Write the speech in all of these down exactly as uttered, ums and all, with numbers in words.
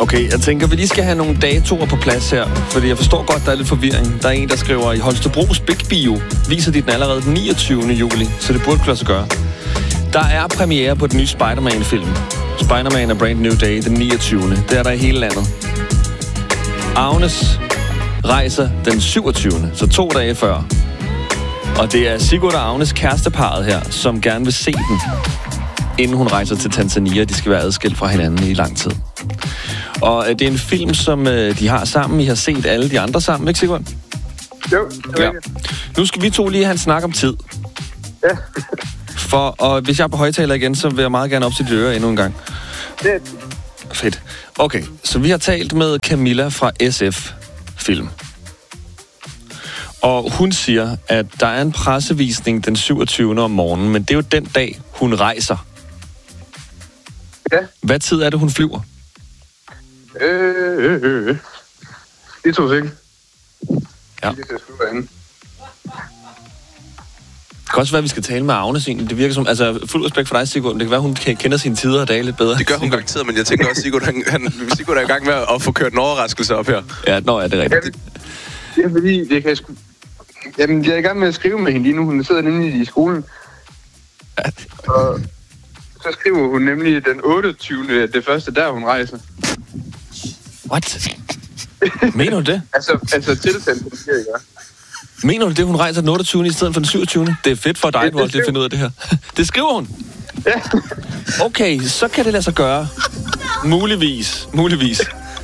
Okay, jeg tænker, vi lige skal have nogle datoer på plads her, fordi jeg forstår godt, der er lidt forvirring. Der er en, der skriver, i Holstebros Big Bio viser de den allerede den niogtyvende juli, så det burde kunne lade sig gøre. Der er premiere på den nye Spider-Man-film. Spider-Man A Brand New Day den niogtyvende Det er der i hele landet. Agnes rejser den syvogtyvende så to dage før. Og det er Sigurd og Agnes kæresteparret her, som gerne vil se den, inden hun rejser til Tanzania. De skal være adskilt fra hinanden i lang tid. Og det er en film, som øh, de har sammen. I har set alle de andre sammen, ikke Sigurd? Jo, ja. Nu skal vi to lige have en snak om tid. Ja. For, og hvis jeg er på højtaler igen, så vil jeg meget gerne op til dit øre endnu en gang. Det er fedt. Okay, så vi har talt med Camilla fra S F Film. Og hun siger, at der er en pressevisning den syvogtyvende om morgenen, men det er jo den dag, hun rejser. Ja. Hvad tid er det, hun flyver? Øh, øh, øh. Det tog sig. Ja. Det skal skrive derinde. Det kan også være, at vi skal tale med Agnes egentlig. Det virker som, altså fuld respekt for dig, Sigurd. Det kan være, hun kender sine tider og dage lidt bedre. Det gør hun garanteret, men jeg tænker også, Sigurd, han, han, Sigurd er i gang med at få kørt en overraskelse op her. Ja, nå, er det rigtigt. Det er fordi, det kan sgu... Jamen, jeg er i gang med at skrive med hende lige nu. Hun sidder nemlig i skolen. Ja. Og så skriver hun nemlig den otteogtyvende det første der, hun rejser. What? Mener du det? altså, altså tilsendt, det siger jeg ikke. Mener du det, hun rejser den otteogtyvende i stedet for den syvogtyvende Det er fedt for dig, det, du også lige finder ud af det her. Det skriver hun? Ja. Okay, så kan det lade sig gøre. Muligvis. Muligvis.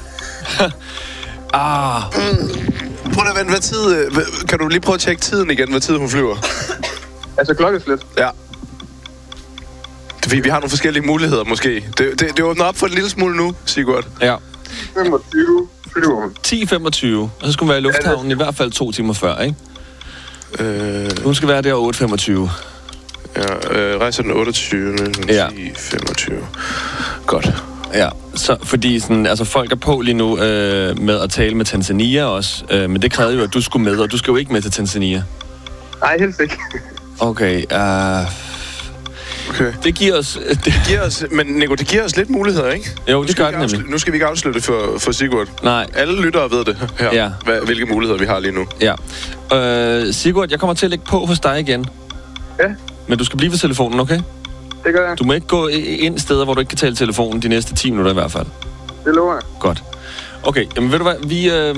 ah. Prøv at vente, hvad tid... Kan du lige prøve at tjekke tiden igen, hvad tid hun flyver? Altså klokkeslæt? Ja. Fordi vi har nogle forskellige muligheder, måske. Det, det, det åbner op for en lille smule nu, Sigurd. Ja. femogtyve flyver hun. ti femogtyve Og så skulle hun være i lufthavnen ja, det... i hvert fald to timer før, ikke? Øh... Hun skal være der otte femogtyve Ja, øh, rejser den otteogtyvende Ja. ti femogtyve Godt. Ja, så fordi sådan, altså folk er på lige nu øh, med at tale med Tanzania også, øh, men det krævede jo, at du skulle med, og du skal jo ikke med til Tanzania. Nej, helst ikke. Okay, uh... Okay. Det giver os... Det... det giver os... Men Nico, det giver os lidt muligheder, ikke? Jo, det gør det nemlig. Nu skal vi ikke afslutte for, for Sigurd. Nej. Alle lyttere ved det her, ja. Hvad, hvilke muligheder vi har lige nu. Ja. Øh, Sigurd, jeg kommer til at lægge på hos dig igen. Ja. Men du skal blive ved telefonen, okay? Det gør jeg. Du må ikke gå ind steder, hvor du ikke kan tale telefonen de næste ti minutter i hvert fald. Det lover jeg. Godt. Okay, jamen ved du hvad, vi... Øh...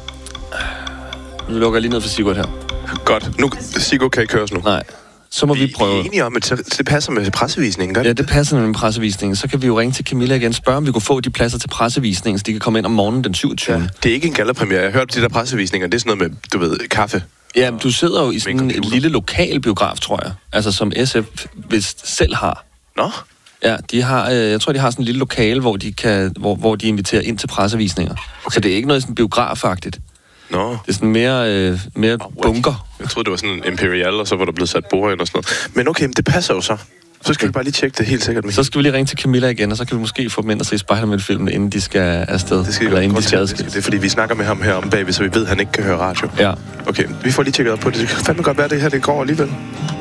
Vi lukker lige ned for Sigurd her. Godt. Nu, Sigurd kan ikke køres nu. Nej. Så må vi, vi prøve... Vi er enige om, at det passer med pressevisningen, gør det? Ja, det passer med pressevisningen. Så kan vi jo ringe til Camilla igen og spørge, om vi kunne få de pladser til pressevisningen, så de kan komme ind om morgenen den syvogtyvende Ja, det er ikke en gallapremiere. Jeg har hørt de der pressevisninger, det er sådan noget med, du ved, kaffe. Ja, du sidder jo i sådan en lille lokal biograf, tror jeg. Altså, som S F vist selv har. Nå? Ja, de har, øh, jeg tror, de har sådan en lille lokale, hvor de, kan, hvor, hvor de inviterer ind til pressevisninger. Okay. Så det er ikke noget sådan biograf-agtigt. Nå. Det er sådan mere, øh, mere oh, bunker. Jeg troede, det var sådan en Imperial, og så var der blevet sat bord ind og sådan noget. Men okay, det passer jo så. Så skal okay. vi bare lige tjekke det helt sikkert med. Så skal vi lige ringe til Camilla igen, og så kan vi måske få dem ind og se Spider-Man-filmen, inden de skal afsted. Det skal vi eller inden godt de skal adskille. Det er fordi, vi snakker med ham her om bagved, så vi ved, at han ikke kan høre radio. Ja. Okay, vi får lige tjekket op på det. Det kan fandme godt være, det her det går alligevel.